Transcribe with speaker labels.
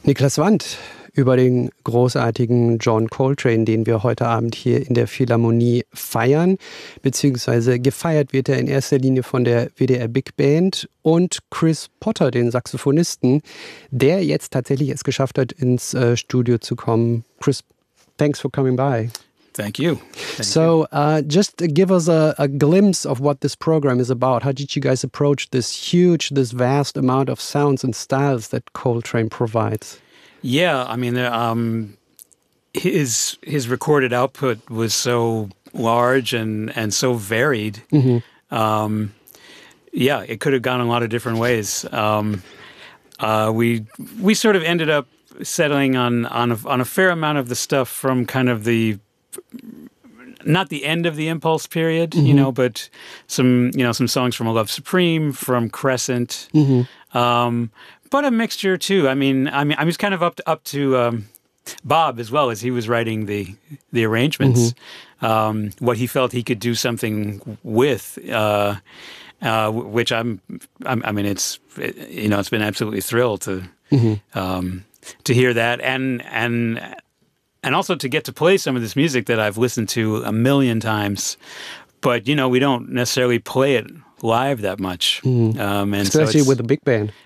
Speaker 1: Niklas Wandt über den großartigen John Coltrane, den wir heute Abend hier in der Philharmonie feiern, beziehungsweise gefeiert wird er in erster Linie von der WDR Big Band und Chris Potter, den Saxophonisten, der jetzt tatsächlich es geschafft hat, ins Studio zu kommen. Chris, thanks for coming by.
Speaker 2: Thank you.
Speaker 1: Just give us a glimpse of what this program is about. How did you guys approach this vast amount of sounds and styles that Coltrane provides?
Speaker 2: Yeah, I mean, his recorded output was so large and so varied. Mm-hmm. Yeah, it could have gone a lot of different ways. We sort of ended up settling on a fair amount of the stuff from kind of not the end of the Impulse period, mm-hmm. But some songs from A Love Supreme, from Crescent, mm-hmm. But a mixture too. I mean, I was kind of up to Bob as well, as he was writing the arrangements, mm-hmm. What he felt he could do something with, which it's been absolutely thrilled to hear that and also to get to play some of this music that I've listened to a million times, but we don't necessarily play it live that much,
Speaker 1: and especially with the big band.